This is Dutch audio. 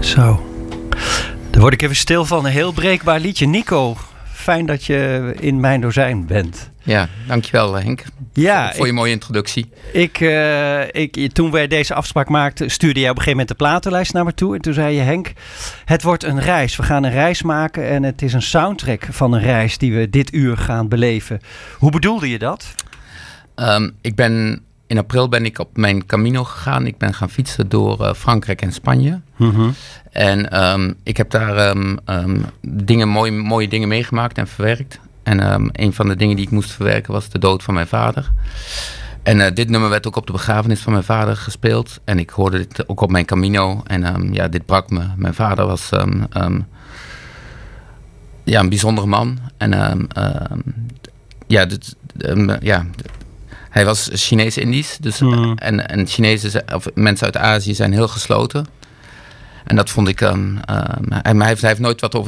Zo. Daar word ik even stil van. Een heel breekbaar liedje. Nico, fijn dat je in mijn dozijn bent. Ja, dankjewel Henk. Ja, voor je mooie introductie. Toen wij deze afspraak maakten, stuurde jij op een gegeven moment de platenlijst naar me toe. En toen zei je, Henk, het wordt een reis. We gaan een reis maken en het is een soundtrack van een reis die we dit uur gaan beleven. Hoe bedoelde je dat? In april ben ik op mijn Camino gegaan. Ik ben gaan fietsen door Frankrijk en Spanje. Mm-hmm. En ik heb daar mooie dingen meegemaakt en verwerkt. En een van de dingen die ik moest verwerken was de dood van mijn vader. En dit nummer werd ook op de begrafenis van mijn vader gespeeld. En ik hoorde dit ook op mijn Camino. En dit brak me. Mijn vader was een bijzondere man. En hij was Chinees-Indisch. Dus, en Chinezen of mensen uit Azië zijn heel gesloten. En dat vond ik... hij heeft nooit wat over